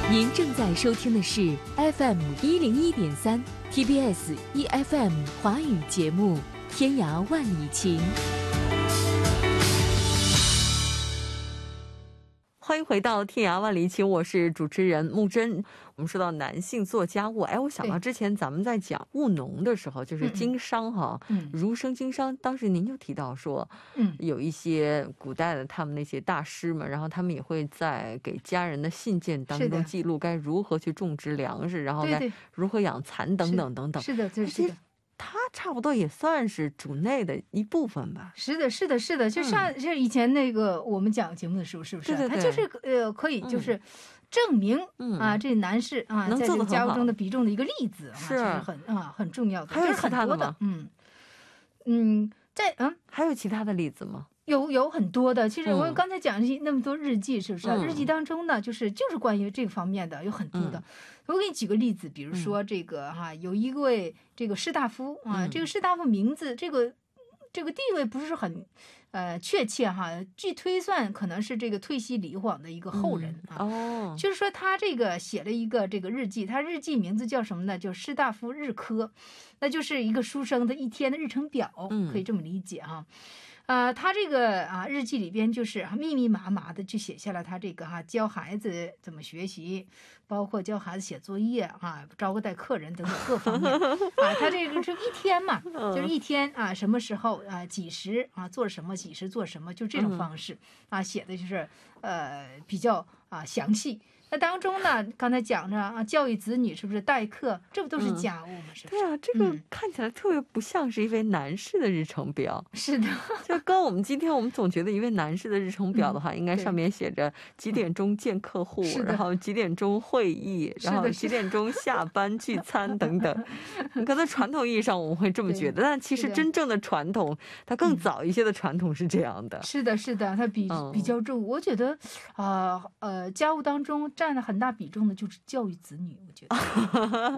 您正在收听的是 FM101.3 TBS EFM 华语节目《天涯万里情》。欢迎回到天涯万里情，我是主持人木真。我们说到男性做家务，我想到之前咱们在讲务农的时候，就是经商哈，儒生经商，当时您就提到说，有一些古代的他们那些大师们，然后他们也会在给家人的信件当中记录该如何去种植粮食，然后该如何养蚕等等等等。 是的，这是的。 它差不多也算是主内的一部分吧。 是的，是的，是的，就像以前那个我们讲节目的时候，是不是？它就是可以就是证明这男士在这个家务中的比重的一个例子，是很重要的。 还有其他的吗？还有其他的例子吗？ 有很多的。其实我刚才讲那么多日记，是不是？日记当中呢，就是关于这个方面的有很多的。我给你举个例子，比如说这个有一位这个士大夫这个士大夫名字这个地位不是很确切据推算可能是这个退西黎皇的一个后人就是说他这个写了一个这个日记，他日记名字叫什么呢？叫士大夫日科，那就是一个书生的一天的日程表，可以这么理解他这个日记里边就是密密麻麻的去写下了他这个教孩子怎么学习，包括教孩子写作业招待客人等等各方面他这个是一天嘛，就是一天什么时候几时做什么，几时做什么，就这种方式写的就是比较详细。那当中呢，刚才讲着教育子女是不是待客，这不都是家务吗？是不是？ 对啊，这个看起来特别不像是一位男士的日程表。 是的， 就跟我们今天我们总觉得一位男士的日程表的话，应该上面写着几点钟见客户，然后几点钟会议，然后几点钟下班聚餐等等。可能传统意义上我们会这么觉得，但其实真正的传统，它更早一些的传统是这样的。 是的，是的，它比较重。我觉得家务当中占了很大比重的就是教育子女，我觉得